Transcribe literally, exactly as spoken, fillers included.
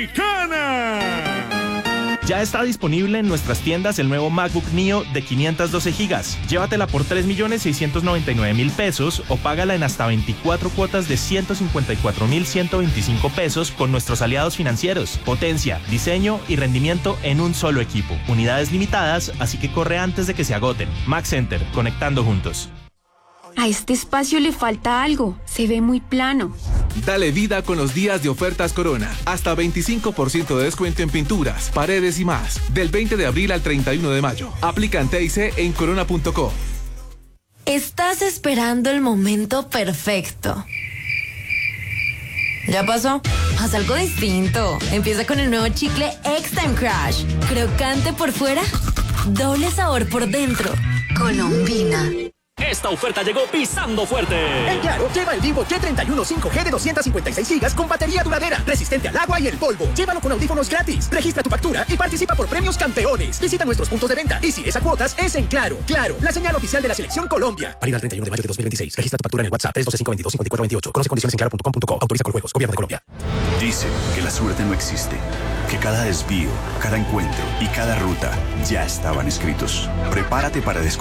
Americana. Ya está disponible en nuestras tiendas el nuevo MacBook Neo de quinientos doce gigas. Llévatela por tres millones seiscientos noventa y nueve mil pesos o págala en hasta veinticuatro cuotas de ciento cincuenta y cuatro mil ciento veinticinco pesos con nuestros aliados financieros. Potencia, diseño y rendimiento en un solo equipo. Unidades limitadas, así que corre antes de que se agoten. Mac Center, conectando juntos. A este espacio le falta algo. Se ve muy plano. Dale vida con los días de ofertas Corona. Hasta veinticinco por ciento de descuento en pinturas, paredes y más. Del veinte de abril al treinta y uno de mayo. Aplica en T I C en corona punto co. Estás esperando el momento perfecto. ¿Ya pasó? Haz algo distinto. Empieza con el nuevo chicle X-Time Crush. Crocante por fuera, doble sabor por dentro. Colombina. Esta oferta llegó pisando fuerte. En Claro, lleva el Vivo Y treinta y uno cinco G de doscientos cincuenta y seis gigas con batería duradera, resistente al agua y el polvo. Llévalo con audífonos gratis. Registra tu factura y participa por premios campeones. Visita nuestros puntos de venta y si es a cuotas, es en Claro. Claro, la señal oficial de la Selección Colombia. Válida el treinta y uno de mayo de dos mil veintiséis. Registra tu factura en el WhatsApp tres uno dos cinco dos cinco cuatro dos ocho. Conoce condiciones en claro punto com punto co. Autoriza con juegos. Gobierno de Colombia. Dicen que la suerte no existe, que cada desvío, cada encuentro y cada ruta ya estaban escritos. Prepárate para descubrir